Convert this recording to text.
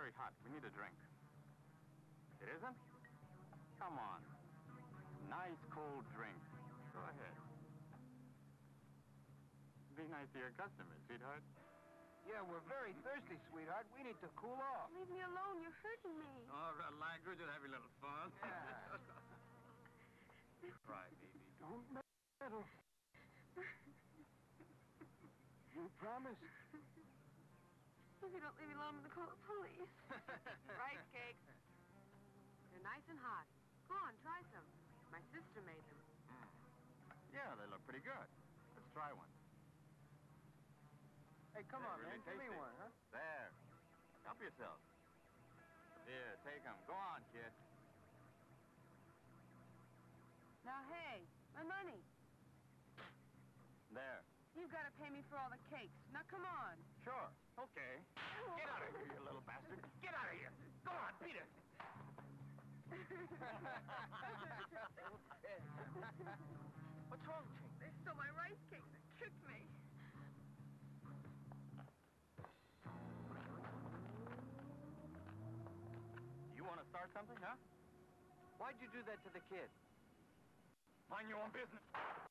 very hot. We need a drink. It isn't? Come on. Nice cold drink. Go ahead. Be nice to your customers, sweetheart. Yeah, we're very thirsty, sweetheart. We need to cool off. Leave me alone. You're hurting me. Oh, relax. We're just having a little fun. Yeah. Right, baby. Don't meddle. You promise? If you don't leave me alone, I'm going to call the police. Rice cakes. They're nice and hot. Go on, try some. My sister made them. Yeah, they look pretty good. Let's try one. Hey, come They're on, really man. Give me tasty. one, huh? There. Help yourself. Here, take them. Go on, kid. Now, hey, my money. There. You've got to pay me for all the cakes. Now, come on. Sure. Okay. Get out of here, you little bastard. Get out of here. Go on, beat it. What's wrong, Chink? They stole my rice cakes and tricked me. You want to start something, huh? Why'd you do that to the kid? Mind your own business.